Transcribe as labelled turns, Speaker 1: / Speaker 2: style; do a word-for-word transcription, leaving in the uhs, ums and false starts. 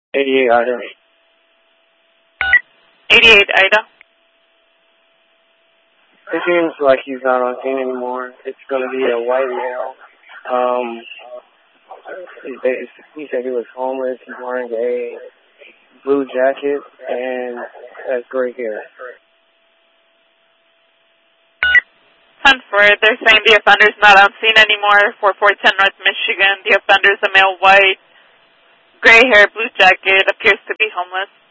Speaker 1: eighty-eight Ida.
Speaker 2: eighty-eight Ida.
Speaker 1: It seems like he's not on scene anymore. It's going to be a white male. Um, they, he said he was homeless. He's wearing a blue jacket and has gray hair.
Speaker 2: ten four, they're saying the offender's not on scene anymore for four ten North Michigan. The offender's a male, white, gray hair, blue jacket, appears to be homeless.